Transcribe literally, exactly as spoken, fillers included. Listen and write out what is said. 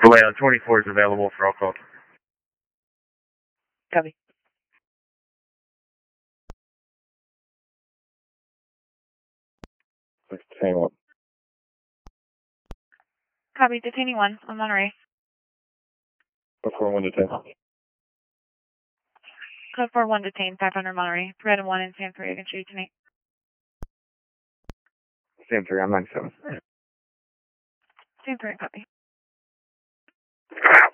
Delay on twenty-four is available for all calls. Copy. Detain one. Copy. Detaining one on Monterey. Before one detain. Code four one detained, five hundred Monterey. Red one in San three against you tonight. Same three, I'm ninety-seven. San three, copy.